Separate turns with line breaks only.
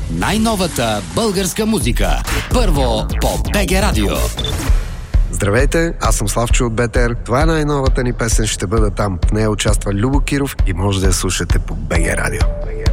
най-новата българска музика. Първо по БГ Радио.
Здравейте, аз съм Славчо от БТР. Това е най-новата ни песен, ще бъда там. В нея участва Любо Киров и може да я слушате по БГ Радио.